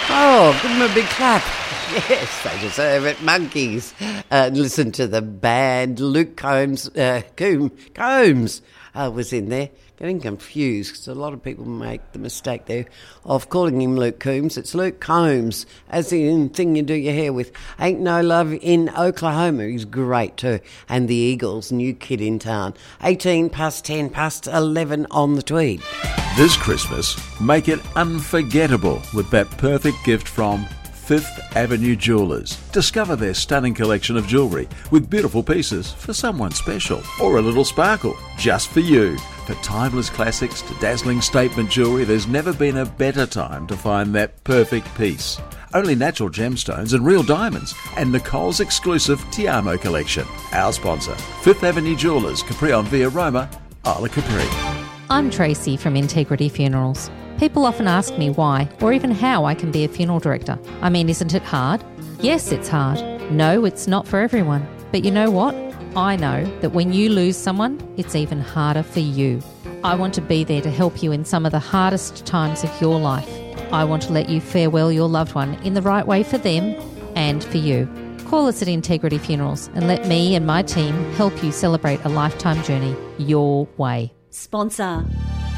Oh, give them a big clap. Yes, they deserve it, monkeys. Listen to the band. Luke Combs was in there. Getting confused because a lot of people make the mistake there of calling him Luke Combs. It's Luke Combs, as the thing you do your hair with. Ain't No Love in Oklahoma. He's great too. And the Eagles, new kid in town. 18 past 10 past 11 on the Tweed. This Christmas, make it unforgettable with that perfect gift from Fifth Avenue Jewelers. Discover their stunning collection of jewellery with beautiful pieces for someone special or a little sparkle just for you. For timeless classics to dazzling statement jewellery, there's never been a better time to find that perfect piece. Only natural gemstones and real diamonds, and Nicole's exclusive Tiamo collection. Our sponsor, Fifth Avenue Jewelers, Capri on Via Roma, Isla Capri. I'm Tracy from Integrity Funerals. People often ask me why, or even how I can be a funeral director. I mean, isn't it hard? Yes, it's hard. No, it's not for everyone. But you know what? I know that when you lose someone, it's even harder for you. I want to be there to help you in some of the hardest times of your life. I want to let you farewell your loved one in the right way for them and for you. Call us at Integrity Funerals and let me and my team help you celebrate a lifetime journey your way. Sponsor